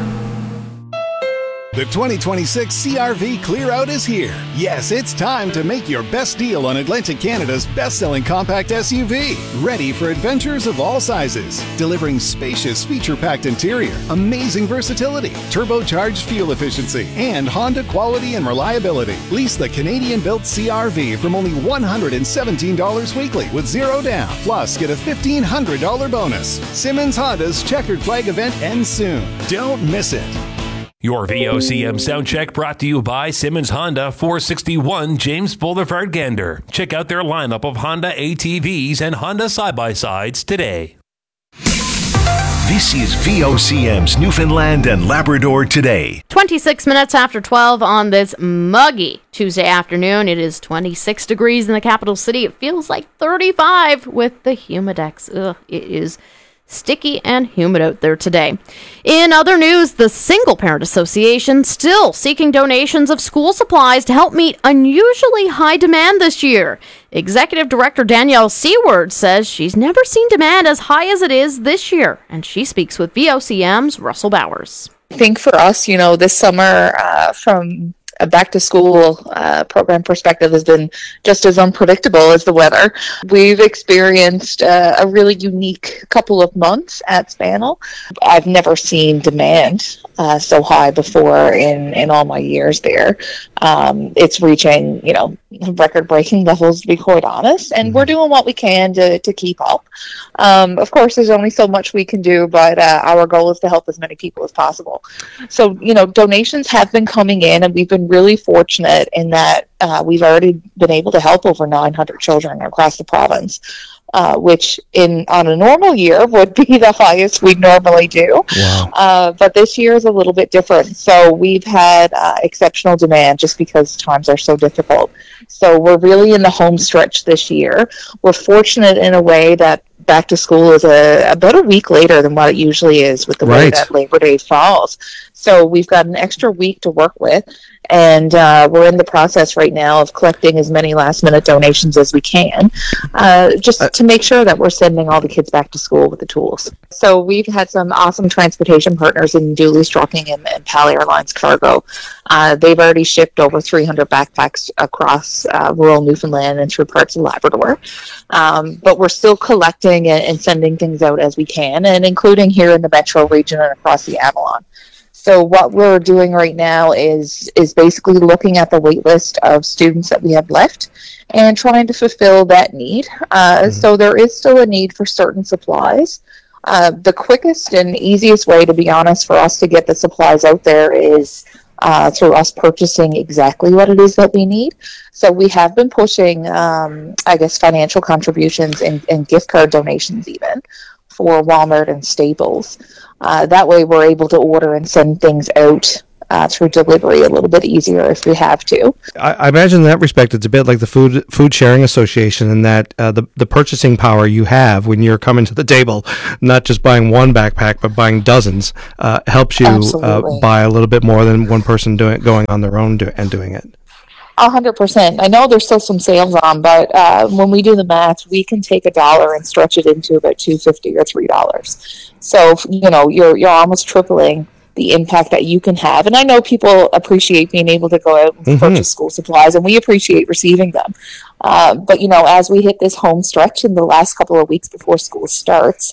The 2026 CRV Clear Out is here. Yes, it's time to make your best deal on Atlantic Canada's best-selling compact SUV. Ready for adventures of all sizes. Delivering spacious, feature-packed interior, amazing versatility, turbocharged fuel efficiency, and Honda quality and reliability. Lease the Canadian-built CRV from only $117 weekly with zero down. Plus, get a $1,500 bonus. Simmons Honda's Checkered Flag event ends soon. Don't miss it. Your VOCM sound check brought to you by Simmons Honda, 461 James Boulevard, Gander. Check out their lineup of Honda ATVs and Honda side-by-sides today. This is VOCM's Newfoundland and Labrador Today. 26 minutes after 12 on this muggy Tuesday afternoon. It is 26 degrees in the capital city. It feels like 35 with the Humidex. Ugh, it is sticky and humid out there today. In other news, the Single Parent Association still seeking donations of school supplies to help meet unusually high demand this year. Executive Director Danielle Seward says she's never seen demand as high as it is this year, and she speaks with VOCM's Russell Bowers. I think for us, this summer from a back-to-school program perspective has been just as unpredictable as the weather. We've experienced a really unique couple of months at Spanel. I've never seen demand so high before in all my years there. It's reaching, record-breaking levels, to be quite honest, and we're doing what we can to keep up. Of course, there's only so much we can do, but our goal is to help as many people as possible. So, donations have been coming in, and we've been really fortunate in that we've already been able to help over 900 children across the province, which on a normal year would be the highest we normally do. Wow. But this year is a little bit different. So we've had exceptional demand just because times are so difficult. So we're really in the home stretch this year. We're fortunate in a way that back to school is about a week later than what it usually is with the way that Labor Day falls. So we've got an extra week to work with, and we're in the process right now of collecting as many last-minute donations as we can, just to make sure that we're sending all the kids back to school with the tools. So we've had some awesome transportation partners in Dooley's Trucking and PAL Airlines Cargo. They've already shipped over 300 backpacks across rural Newfoundland and through parts of Labrador. But we're still collecting and sending things out as we can, and including here in the metro region and across the Avalon. So what we're doing right now is basically looking at the wait list of students that we have left and trying to fulfill that need. So there is still a need for certain supplies. The quickest and easiest way, to be honest, for us to get the supplies out there is through us purchasing exactly what it is that we need. So we have been pushing, financial contributions and gift card donations even for Walmart and Staples. That way we're able to order and send things out through delivery a little bit easier if we have to. I imagine in that respect it's a bit like the Food Sharing Association in that the purchasing power you have when you're coming to the table, not just buying one backpack but buying dozens, helps you buy a little bit more than one person going on their own and doing it. 100%. I know there's still some sales on, but when we do the math, we can take $1 and stretch it into about $2.50 or $3. So you're almost tripling the impact that you can have. And I know people appreciate being able to go out and purchase school supplies, and we appreciate receiving them. But as we hit this home stretch in the last couple of weeks before school starts,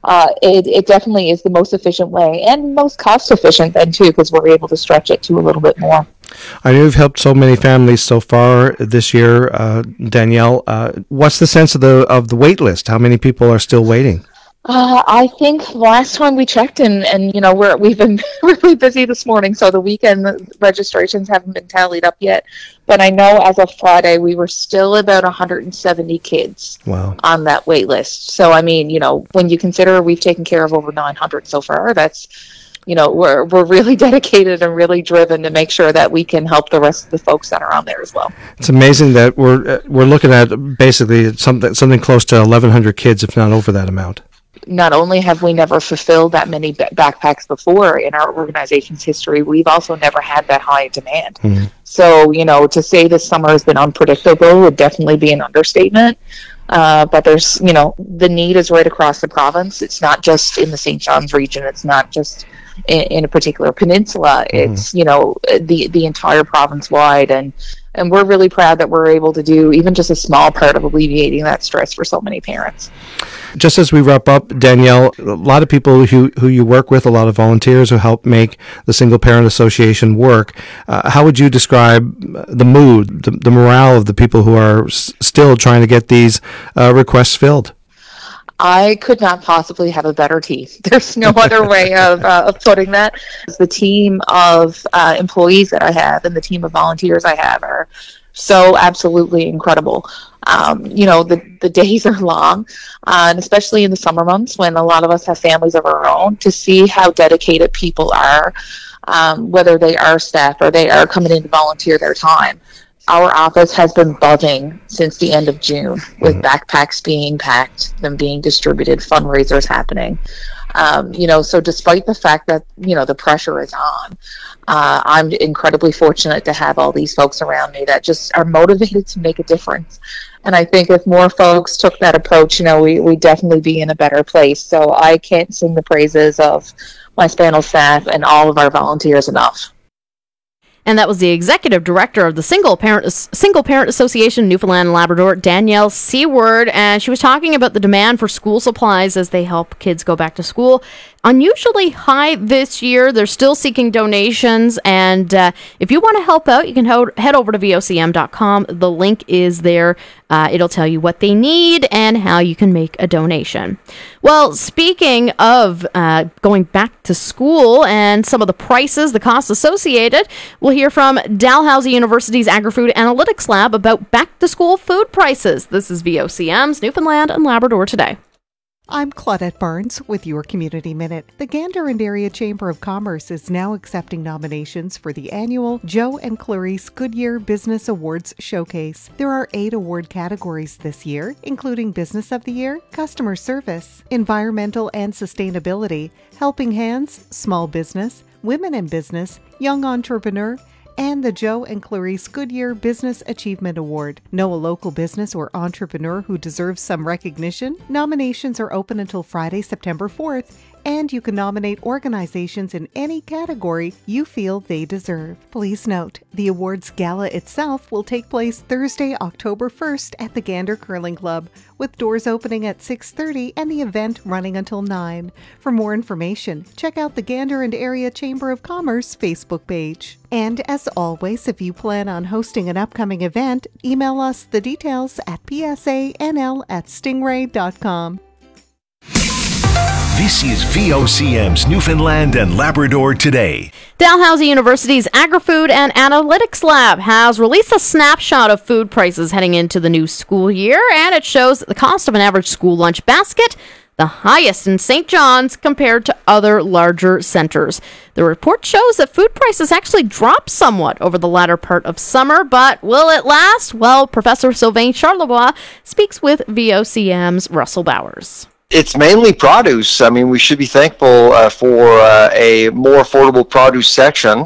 it definitely is the most efficient way and most cost efficient then too, because we're able to stretch it to a little bit more. I know you've helped so many families so far this year, Danielle. What's the sense of the wait list? How many people are still waiting? I think last time we checked, and we've been really busy this morning, so the weekend registrations haven't been tallied up yet. But I know as of Friday, we were still about 170 kids on that wait list. So, I mean, when you consider we've taken care of over 900 so far, that's, we're really dedicated and really driven to make sure that we can help the rest of the folks that are on there as well. It's amazing that we're looking at basically something close to 1,100 kids, if not over that amount. Not only have we never fulfilled that many backpacks before in our organization's history, we've also never had that high demand. Mm-hmm. So, to say this summer has been unpredictable would definitely be an understatement. But there's, the need is right across the province. It's not just in the St. John's region. It's not just in a particular peninsula. Mm-hmm. It's, the entire province wide. And we're really proud that we're able to do even just a small part of alleviating that stress for so many parents. Just as we wrap up, Danielle, a lot of people who you work with, a lot of volunteers who help make the Single Parent Association work. How would you describe the mood, the morale of the people who are still trying to get these requests filled? I could not possibly have a better team. There's no other way of putting that. The team of employees that I have and the team of volunteers I have are so absolutely incredible. The days are long, and especially in the summer months when a lot of us have families of our own, to see how dedicated people are, whether they are staff or they are coming in to volunteer their time. Our office has been buzzing since the end of June with backpacks being packed, them being distributed, fundraisers happening. So despite the fact that, the pressure is on, I'm incredibly fortunate to have all these folks around me that just are motivated to make a difference. And I think if more folks took that approach, we'd definitely be in a better place. So I can't sing the praises of my Spanel staff and all of our volunteers enough. And that was the executive director of the Single Parent Association Newfoundland and Labrador, Danielle Seward, and she was talking about the demand for school supplies as they help kids go back to school. Unusually high this year. They're still seeking donations, and if you want to help out, you can head over to vocm.com. The link is there. It'll tell you what they need and how you can make a donation. Well, speaking of going back to school and some of the prices, the costs associated, we'll hear from Dalhousie University's Agri-Food Analytics Lab about back-to-school food prices. This is VOCM's Newfoundland and Labrador Today. I'm Claudette Barnes with your Community Minute. The Gander and Area Chamber of Commerce is now accepting nominations for the annual Joe and Clarice Goodyear Business Awards Showcase. There are 8 award categories this year, including Business of the Year, Customer Service, Environmental and Sustainability, Helping Hands, Small Business, Women in Business, Young Entrepreneur, and the Joe and Clarice Goodyear Business Achievement Award. Know a local business or entrepreneur who deserves some recognition? Nominations are open until Friday, September 4th, and you can nominate organizations in any category you feel they deserve. Please note, the awards gala itself will take place Thursday, October 1st at the Gander Curling Club, with doors opening at 6:30 and the event running until 9. For more information, check out the Gander and Area Chamber of Commerce Facebook page. And as always, if you plan on hosting an upcoming event, email us the details at psanl@stingray.com. This is VOCM's Newfoundland and Labrador Today. Dalhousie University's Agri-Food and Analytics Lab has released a snapshot of food prices heading into the new school year, and it shows that the cost of an average school lunch basket the highest in St. John's compared to other larger centers. The report shows that food prices actually dropped somewhat over the latter part of summer, but will it last? Well, Professor Sylvain Charlebois speaks with VOCM's Russell Bowers. It's mainly produce. I mean, we should be thankful for a more affordable produce section.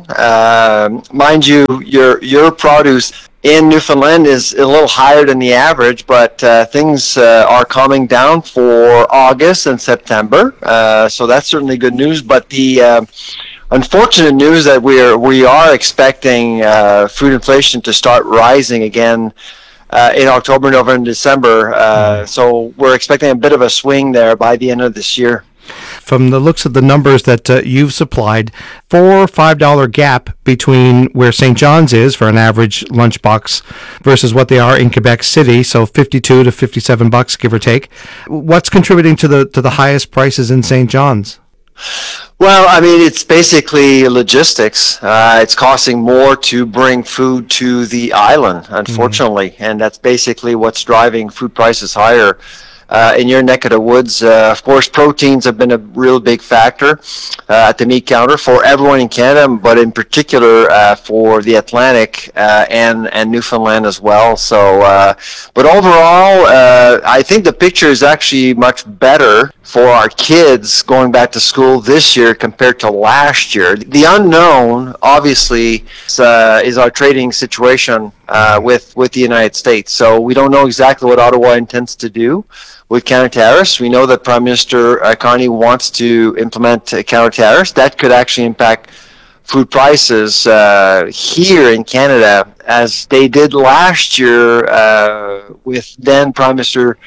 Mind you, your produce in Newfoundland is a little higher than the average, but things are calming down for August and September. So that's certainly good news. But the unfortunate news that we are expecting food inflation to start rising again in October, November, and December. So we're expecting a bit of a swing there by the end of this year. From the looks of the numbers that you've supplied, $4 or $5 gap between where St. John's is for an average lunchbox versus what they are in Quebec City, so $52 to $57, give or take. What's contributing to the highest prices in St. John's? Well, I mean, it's basically logistics. It's costing more to bring food to the island, unfortunately, and that's basically what's driving food prices higher. In your neck of the woods, of course, proteins have been a real big factor at the meat counter for everyone in Canada, but in particular for the Atlantic and Newfoundland as well. So, but overall, I think the picture is actually much better for our kids going back to school this year compared to last year. The unknown, obviously, is our trading situation with the United States. So we don't know exactly what Ottawa intends to do with counter-tariffs. We know that Prime Minister Carney wants to implement counter-tariffs. That could actually impact food prices here in Canada, as they did last year with then Prime Minister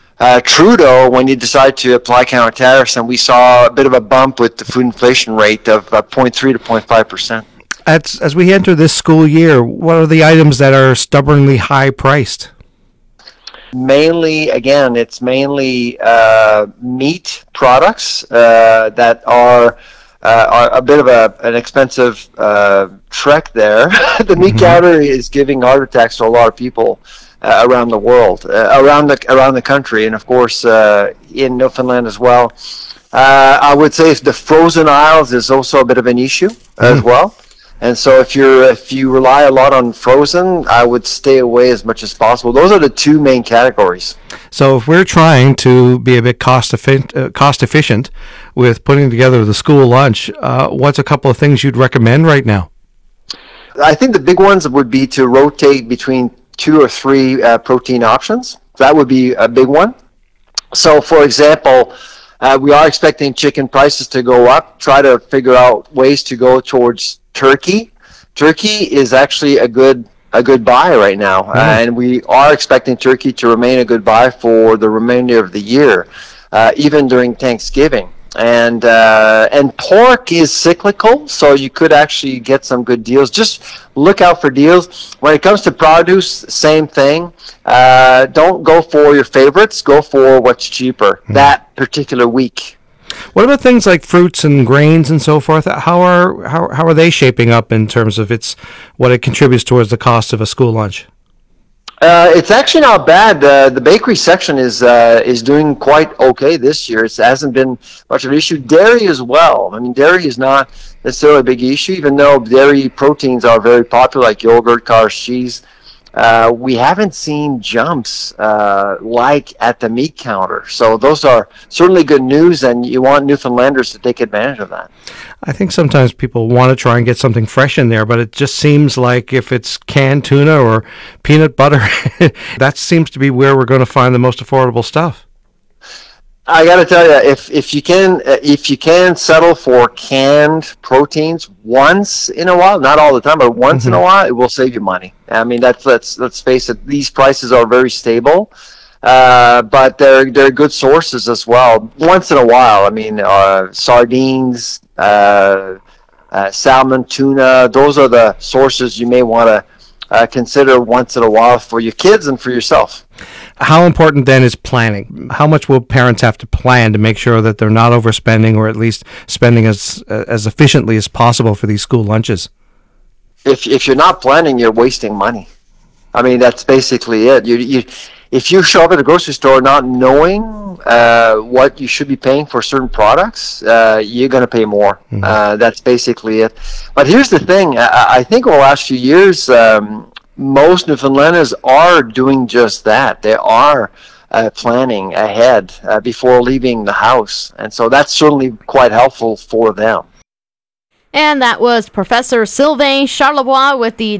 Trudeau when he decided to apply counter-tariffs, and we saw a bit of a bump with the food inflation rate of 0.3 to 0.5%. As we enter this school year, what are the items that are stubbornly high priced? Mainly, again, it's mainly meat products that are a bit of an expensive trek there. The meat counter is giving heart attacks to a lot of people around the world, around the country, and of course in Newfoundland as well. I would say the frozen aisles is also a bit of an issue as well. And so if you rely a lot on frozen, I would stay away as much as possible. Those are the two main categories. So if we're trying to be a bit cost efficient with putting together the school lunch, what's a couple of things you'd recommend right now? I think the big ones would be to rotate between 2 or 3 protein options. That would be a big one. So, for example, we are expecting chicken prices to go up. Try to figure out ways to go towards turkey. Turkey is actually a good buy right now, and we are expecting turkey to remain a good buy for the remainder of the year, even during Thanksgiving. And pork is cyclical, so you could actually get some good deals. Just look out for deals. When it comes to produce, same thing. Don't go for your favorites. Go for what's cheaper that particular week. What about things like fruits and grains and so forth? How are they shaping up in terms of what it contributes towards the cost of a school lunch? It's actually not bad. The bakery section is doing quite okay this year. It hasn't been much of an issue. Dairy as well. I mean, dairy is not necessarily a big issue, even though dairy proteins are very popular, like yogurt, cottage cheese. we haven't seen jumps like at the meat counter. So those are certainly good news, and you want Newfoundlanders to take advantage of that. I think sometimes people want to try and get something fresh in there, but it just seems like if it's canned tuna or peanut butter, that seems to be where we're going to find the most affordable stuff. I got to tell you, if you can settle for canned proteins once in a while, not all the time, but once in a while, it will save you money. I mean, let's face it, these prices are very stable, but they're good sources as well. Once in a while, I mean, sardines, salmon, tuna, those are the sources you may want to consider once in a while for your kids and for yourself. How important then is planning? How much will parents have to plan to make sure that they're not overspending, or at least spending as efficiently as possible for these school lunches? If you're not planning, you're wasting money. I mean, that's basically it. If you show up at a grocery store not knowing what you should be paying for certain products, you're going to pay more. That's basically it. But here's the thing. I think over the last few years, most Newfoundlanders are doing just that. They are planning ahead before leaving the house. And so that's certainly quite helpful for them. And that was Professor Sylvain Charlebois with the